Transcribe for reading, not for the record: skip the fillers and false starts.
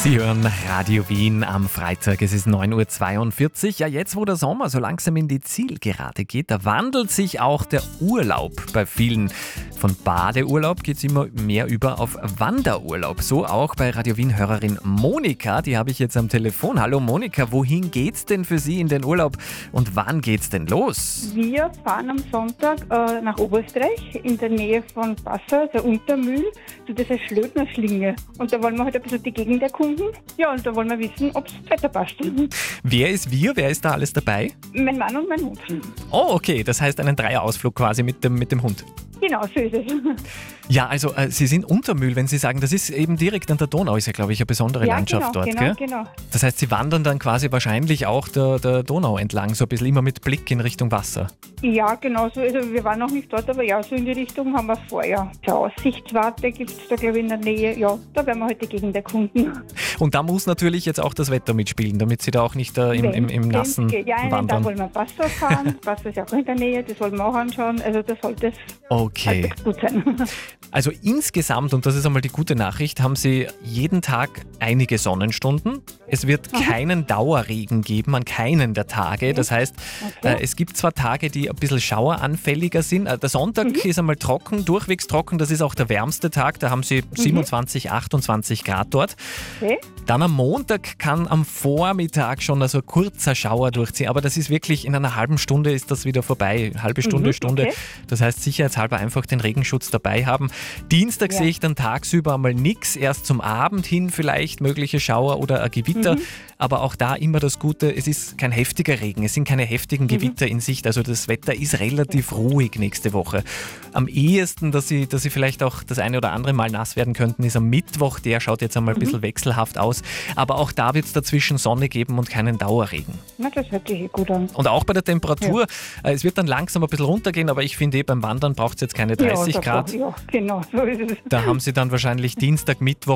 Sie hören Radio Wien am Freitag, es ist 9.42 Uhr. Ja, jetzt wo der Sommer so langsam in die Zielgerade geht, da wandelt sich auch der Urlaub bei vielen. Von Badeurlaub geht es immer mehr über auf Wanderurlaub. So auch bei Radio Wien-Hörerin Monika, die habe ich jetzt am Telefon. Hallo Monika, wohin geht's denn für Sie in den Urlaub und wann geht's denn los? Wir fahren am Sonntag nach Oberösterreich in der Nähe von Passau, der Untermühl, zu dieser Schlödner-Schlinge. Und da wollen wir halt ein bisschen die Gegend erkunden. Ja, und da wollen wir wissen, ob das Wetter passt. Wer ist wir? Wer ist da alles dabei? Mein Mann und mein Hund. Oh, okay, das heißt einen Dreierausflug quasi mit dem Hund. Genau, so ist es. Ja, also Sie sind Untermühl, wenn Sie sagen, das ist eben direkt an der Donau, ist ja glaube ich eine besondere Landschaft dort, gell? Genau. Das heißt, Sie wandern dann quasi wahrscheinlich auch der Donau entlang, so ein bisschen immer mit Blick in Richtung Wasser. Ja, genau so. Also wir waren noch nicht dort, aber ja, so in die Richtung haben wir vor, ja. Die Aussichtswarte gibt es da, glaube ich, in der Nähe. Ja, da werden wir heute die Gegend erkunden. Und da muss natürlich jetzt auch das Wetter mitspielen, damit Sie da auch nicht im Nassen ja, wandern. Da wollen wir Passau fahren. Passau ist ja auch in der Nähe, das wollen wir auch anschauen. Also da sollte es okay. Gut sein. Also insgesamt, und das ist einmal die gute Nachricht, haben Sie jeden Tag einige Sonnenstunden. Es wird keinen Dauerregen geben an keinen der Tage. Das heißt, es gibt zwar Tage, die ein bisschen schaueranfälliger sind. Der Sonntag ist einmal trocken, durchwegs trocken. Das ist auch der wärmste Tag. Da haben Sie 27, 28 Grad dort. Okay. Dann am Montag kann am Vormittag schon ein kurzer Schauer durchziehen. Aber das ist wirklich, in einer halben Stunde ist das wieder vorbei. Halbe Stunde, Stunde. Okay. Das heißt, sicherheitshalber einfach den Regenschutz dabei haben. Dienstag sehe ich dann tagsüber einmal nichts. Erst zum Abend hin vielleicht mögliche Schauer oder ein Gewitter. Aber auch da immer das Gute, es ist kein heftiger Regen. Es sind keine heftigen Gewitter in Sicht. Also das Wetter ist relativ ruhig nächste Woche. Am ehesten, dass Sie vielleicht auch das eine oder andere Mal nass werden könnten, ist am Mittwoch. Der schaut jetzt einmal ein bisschen wechselhaft aus. Aber auch da wird es dazwischen Sonne geben und keinen Dauerregen. Na, das hört sich gut an. Und auch bei der Temperatur, es wird dann langsam ein bisschen runtergehen, aber ich finde, beim Wandern braucht es jetzt keine 30 Grad. Ja, genau, so ist es. Da haben Sie dann wahrscheinlich Dienstag, Mittwoch